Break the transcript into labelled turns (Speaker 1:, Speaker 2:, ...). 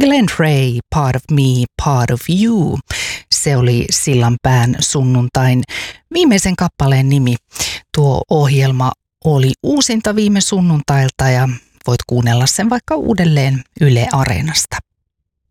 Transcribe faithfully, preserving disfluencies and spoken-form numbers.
Speaker 1: Glenn Frey, Part of Me, Part of You. Se oli Sillanpään sunnuntain viimeisen kappaleen nimi. Tuo ohjelma oli uusinta viime sunnuntailta ja voit kuunnella sen vaikka uudelleen Yle Areenasta.